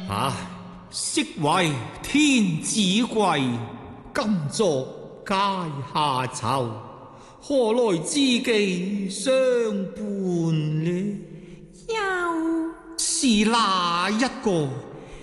唉，昔為天子貴，今作階下囚，何來知己相伴呢？ 又是哪一個